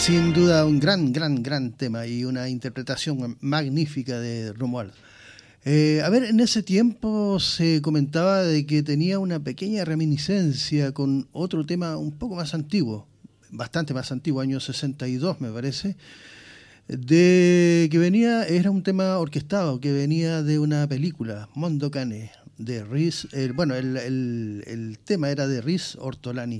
Sin duda un gran tema y una interpretación magnífica de Romuald. A ver, en ese tiempo se comentaba de que tenía una pequeña reminiscencia con otro tema un poco más antiguo, bastante más antiguo, año 62 me parece, de que venía, era un tema orquestado que venía de una película, Mondo Cane, de Riz, el tema era de Riz Ortolani.